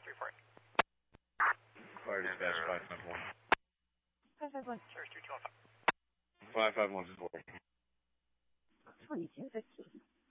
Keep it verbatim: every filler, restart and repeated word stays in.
three four eight. Fire dispatch five five one. five five one. Service three two one five. five five one four. twenty-two fifteen.